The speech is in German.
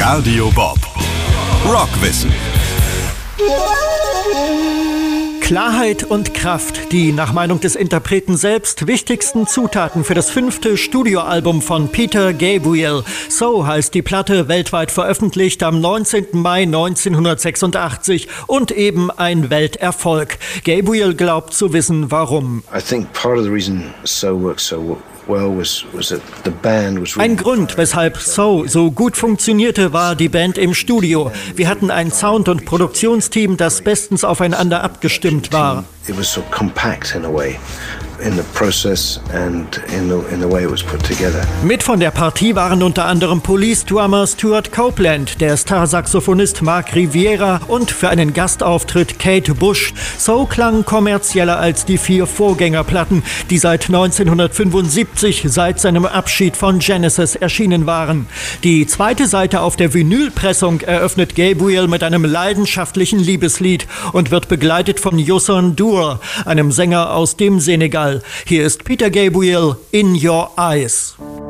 Radio Bob. Rockwissen. Klarheit und Kraft, die nach Meinung des Interpreten selbst wichtigsten Zutaten für das 5. Studioalbum von Peter Gabriel. So heißt die Platte, weltweit veröffentlicht am 19. Mai 1986 und eben ein Welterfolg. Gabriel glaubt zu wissen, warum. I think part of the reason So works so well was that the band was really... Ein Grund, weshalb So gut funktionierte, war die Band im Studio. Wir hatten ein Sound- und Produktionsteam, das bestens aufeinander abgestimmt war. It was so compact in a way, in the process and in the way it was put together. Mit von der Partie waren unter anderem Police-Drummer Stuart Copeland, der Star-Saxophonist Mark Riviera und für einen Gastauftritt Kate Bush. So klang kommerzieller als die 4 Vorgängerplatten, die seit 1975, seit seinem Abschied von Genesis, erschienen waren. Die zweite Seite auf der Vinylpressung eröffnet Gabriel mit einem leidenschaftlichen Liebeslied und wird begleitet von Youssou N'Dour, einem Sänger aus dem Senegal. Hier ist Peter Gabriel, In Your Eyes.